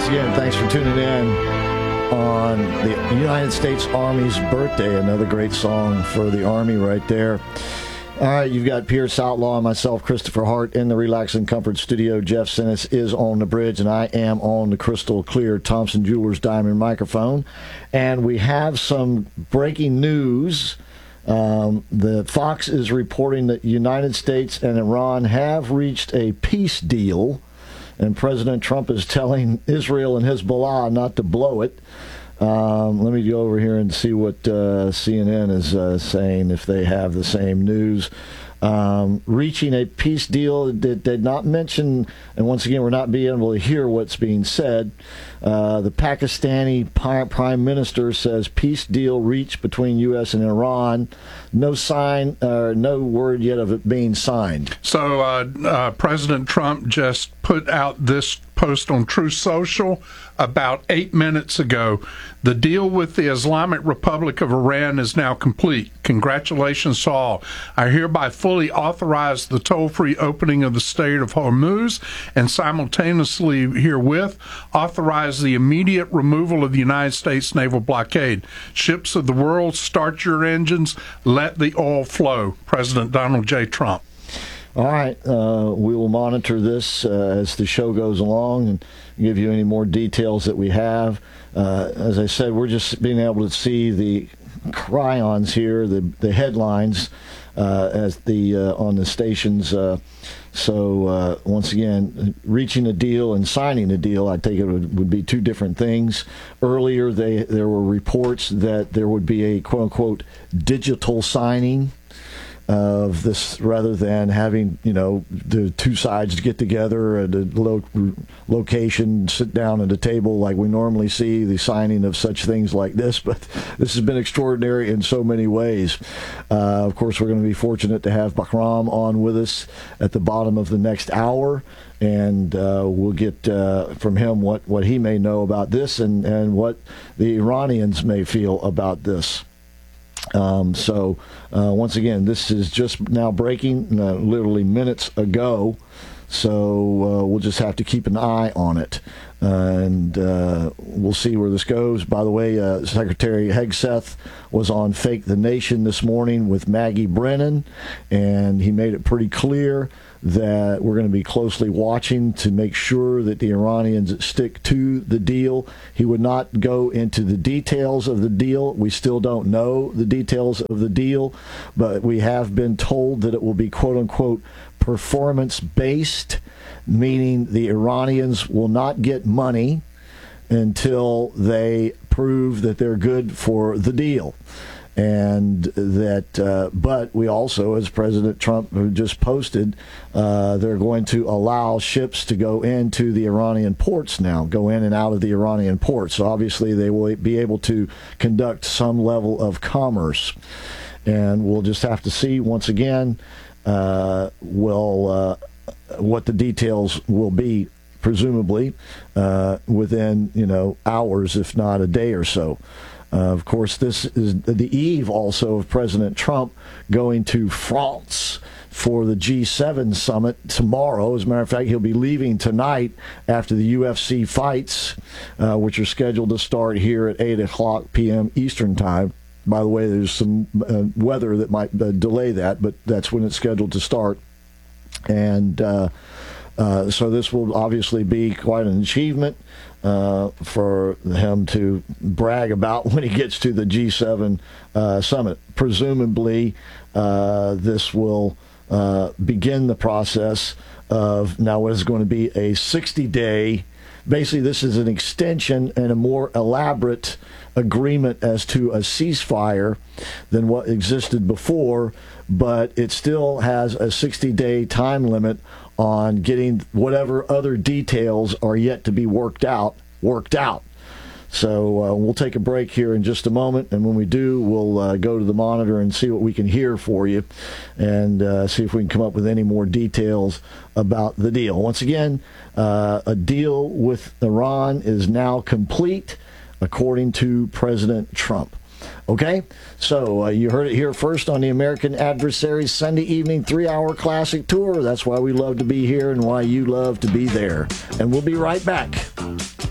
once again, thanks for tuning in on the United States Army's birthday. Another great song for the Army right there. All right, you've got Pierce Outlaw and myself, Christopher Hart, in the Relax and Comfort studio. Jeff Sinis is on the bridge, and I am on the crystal clear Thompson Jewelers Diamond microphone. And we have some breaking news. The Fox is reporting that the United States and Iran have reached a peace deal, and President Trump is telling Israel and Hezbollah not to blow it. Let me go over here and see what CNN is saying, if they have the same news. Reaching a peace deal that did not mention, and once again, we're not being able to hear what's being said. The Pakistani Prime Minister says peace deal reached between U.S. and Iran. No sign, no word yet of it being signed. So President Trump just put out this post on Truth Social about 8 minutes ago. The deal with the Islamic Republic of Iran is now complete. Congratulations to all. I hereby fully authorize the toll-free opening of the Strait of Hormuz and simultaneously herewith authorize the immediate removal of the United States naval blockade. Ships of the world, start your engines. Let the oil flow. President Donald J. Trump. All right, we will monitor this as the show goes along and give you any more details that we have. As I said, we're just being able to see the chyons here, the headlines as on the stations. So once again, reaching a deal and signing a deal, I think it would be two different things. Earlier, there were reports that there would be a quote-unquote digital signing of this, rather than having, the two sides get together at a location, sit down at a table like we normally see the signing of such things like this. But this has been extraordinary in so many ways. Of course, we're going to be fortunate to have Bahram on with us at the bottom of the next hour, and we'll get from him what he may know about this and what the Iranians may feel about this. Once again, this is just now breaking, literally minutes ago, so we'll just have to keep an eye on it, and we'll see where this goes. By the way, Secretary Hegseth was on Fake the Nation this morning with Maggie Brennan, and he made it pretty clear that we're going to be closely watching to make sure that the Iranians stick to the deal. He would not go into the details of the deal. We still don't know the details of the deal, but we have been told that it will be quote-unquote performance-based, meaning the Iranians will not get money until they prove that they're good for the deal. And that, but we also, as President Trump just posted, they're going to allow ships to go into the Iranian ports now, go in and out of the Iranian ports. So obviously they will be able to conduct some level of commerce. And we'll just have to see, once again, what the details will be, presumably, within, hours, if not a day or so. Of course, this is the eve also of President Trump going to France for the G7 summit tomorrow. As a matter of fact, he'll be leaving tonight after the UFC fights, which are scheduled to start here at 8 o'clock p.m. Eastern Time. By the way, there's some weather that might delay that, but that's when it's scheduled to start. And so this will obviously be quite an achievement for him to brag about when he gets to the G7 summit. Presumably, this will begin the process of now what is going to be a 60-day. Basically, this is an extension and a more elaborate agreement as to a ceasefire than what existed before, but it still has a 60-day time limit on getting whatever other details are yet to be worked out. So we'll take a break here in just a moment, and when we do, we'll go to the monitor and see what we can hear for you, and see if we can come up with any more details about the deal. Once again, a deal with Iran is now complete, according to President Trump. Okay, so you heard it here first on the American Adversaries Sunday evening 3-hour classic tour. That's why we love to be here and why you love to be there. And we'll be right back.